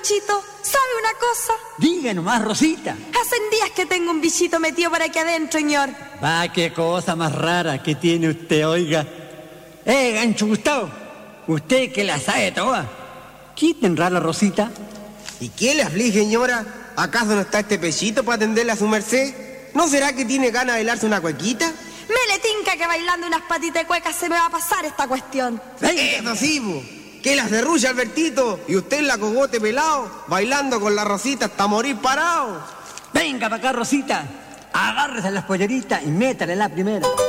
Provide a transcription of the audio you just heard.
Luchito, ¿sabe una cosa? Diga nomás, Rosita. Hacen días que tengo un bichito metido por aquí adentro, señor. Va, qué cosa más rara que tiene usted, oiga. Gancho Gustavo, usted que la sabe toda. ¿Qué tendrá la Rosita? ¿Y qué le aflige, señora? ¿Acaso no está este pechito para atenderle a su merced? ¿No será que tiene ganas de bailarse una cuequita? Me le tinca que bailando unas patitas de cuecas se me va a pasar esta cuestión. Eso sí, po. Que la cerrulla, Albertito, y usted la cogote pelado, bailando con la Rosita hasta morir parado. Venga para acá, Rosita. Agárrese a las polleritas y métale la primera.